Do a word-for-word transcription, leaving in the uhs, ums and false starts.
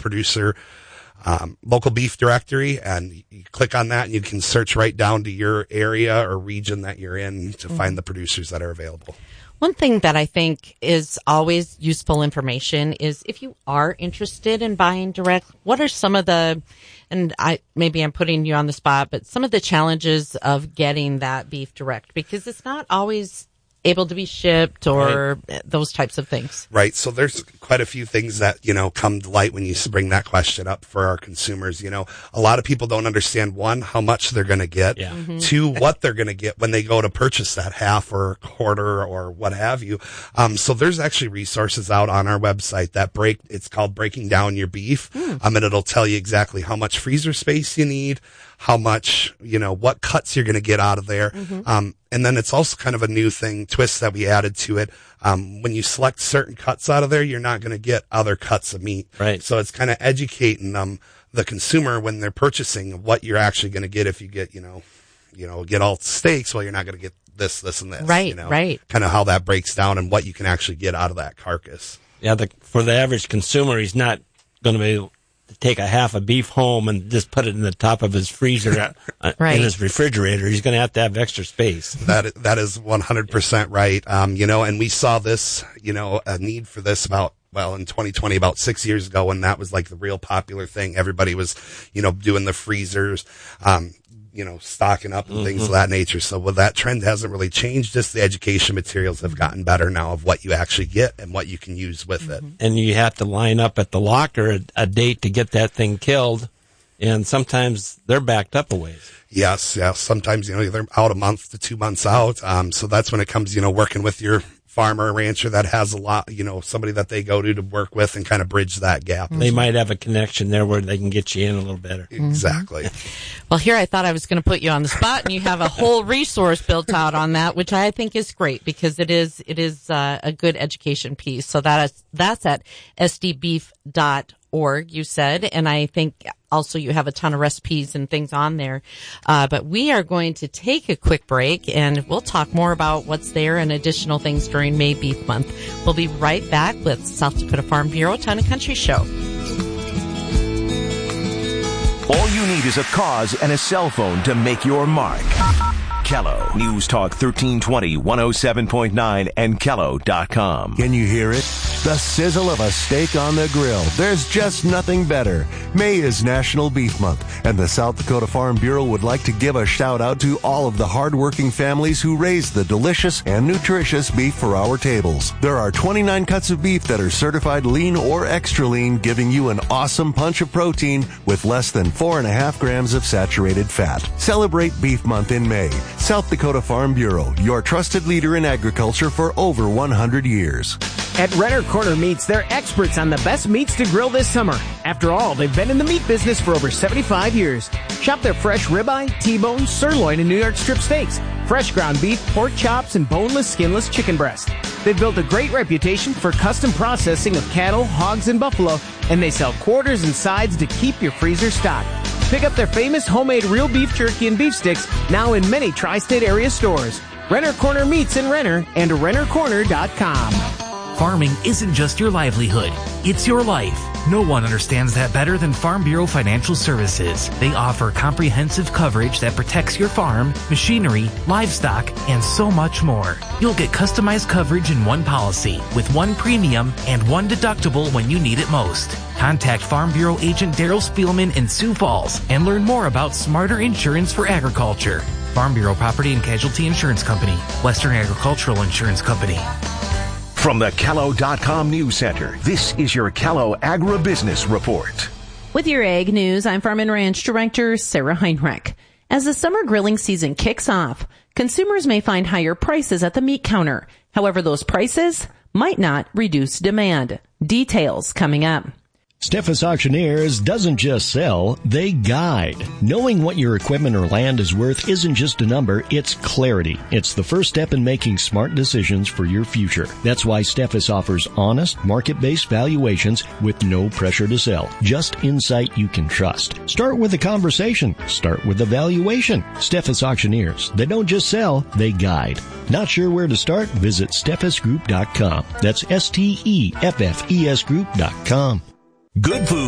producer um, local beef directory, and you click on that and you can search right down to your area or region that you're in to mm-hmm. find the producers that are available. One thing that I think is always useful information is if you are interested in buying direct, what are some of the, and I maybe I'm putting you on the spot, but some of the challenges of getting that beef direct, because it's not always able to be shipped or right. those types of things. Right. So there's quite a few things that, you know, come to light when you bring that question up for our consumers. You know, a lot of people don't understand, one, how much they're going to get, yeah. mm-hmm. two, what they're going to get when they go to purchase that half or quarter or what have you. Um, so there's actually resources out on our website that break, it's called Breaking Down Your Beef. Mm. Um, and it'll tell you exactly how much freezer space you need, how much, you know, what cuts you're going to get out of there. Mm-hmm. Um, and then it's also kind of a new thing, twist that we added to it. Um, when you select certain cuts out of there, you're not going to get other cuts of meat. Right. So it's kind of educating them, the consumer, when they're purchasing what you're actually going to get. If you get, you know, you know, get all steaks, well, you're not going to get this, this, and this. Right. You know, right. Kind of how that breaks down and what you can actually get out of that carcass. Yeah. The, for the average consumer, he's not going to be able to take a half a beef home and just put it in the top of his freezer uh, right. in his refrigerator. He's going to have to have extra space. That that is one hundred percent right. Um, you know, and we saw this, you know, a need for this about, well, in twenty twenty, about six years ago, when that was like the real popular thing. Everybody was, you know, doing the freezers, um, you know, stocking up and mm-hmm. things of that nature. So, well, that trend hasn't really changed. Just the education materials have gotten better now of what you actually get and what you can use with mm-hmm. it. And you have to line up at the locker a, a date to get that thing killed. And sometimes they're backed up a ways. Yes, yes. Sometimes, you know, they're out a month to two months out. Um, so that's when it comes, you know, working with your farmer, rancher that has a lot, you know, somebody that they go to to work with and kind of bridge that gap. They might have a connection there where they can get you in a little better. Exactly. Mm-hmm. Well, here I thought I was going to put you on the spot, and you have a whole resource built out on that, which I think is great because it is it is uh, a good education piece. So that is that's at s d beef dot org, you said, and I think also you have a ton of recipes and things on there. Uh, but we are going to take a quick break, and we'll talk more about what's there and additional things during May Beef Month. We'll be right back with South Dakota Farm Bureau Town and Country Show. All you need is a cause and a cell phone to make your mark. Kello News Talk thirteen twenty, one oh seven point nine, and Kello dot com. Can you hear it? The sizzle of a steak on the grill. There's just nothing better. May is National Beef Month, and the South Dakota Farm Bureau would like to give a shout out to all of the hardworking families who raise the delicious and nutritious beef for our tables. There are twenty-nine cuts of beef that are certified lean or extra lean, giving you an awesome punch of protein with less than four and a half grams of saturated fat. Celebrate Beef Month in May. South Dakota Farm Bureau, your trusted leader in agriculture for over one hundred years. At Renner Corner Meats, they're experts on the best meats to grill this summer. After all, they've been in the meat business for over seventy-five years. Shop their fresh ribeye, T-bone, sirloin, and New York strip steaks, fresh ground beef, pork chops, and boneless, skinless chicken breast. They've built a great reputation for custom processing of cattle, hogs, and buffalo, and they sell quarters and sides to keep your freezer stocked. Pick up their famous homemade real beef jerky and beef sticks now in many tri-state area stores. Renner Corner Meats in Renner and renner corner dot com. Farming isn't just your livelihood, it's your life. No one understands that better than Farm Bureau Financial Services. They offer comprehensive coverage that protects your farm, machinery, livestock, and so much more. You'll get customized coverage in one policy with one premium and one deductible when you need it most. Contact Farm Bureau agent Daryl Spielman in Sioux Falls and learn more about smarter insurance for agriculture. Farm Bureau Property and Casualty Insurance Company, Western Agricultural Insurance Company. From the Kello dot com News Center, this is your Kello Agribusiness Report. With your Ag News, I'm Farm and Ranch Director Sarah Heinrich. As the summer grilling season kicks off, consumers may find higher prices at the meat counter. However, those prices might not reduce demand. Details coming up. Steffes Auctioneers doesn't just sell, they guide. Knowing what your equipment or land is worth isn't just a number, it's clarity. It's the first step in making smart decisions for your future. That's why Steffes offers honest, market-based valuations with no pressure to sell. Just insight you can trust. Start with a conversation. Start with a valuation. Steffes Auctioneers. They don't just sell, they guide. Not sure where to start? Visit steffes group dot com. That's S T E F F E S group dot com. Good food.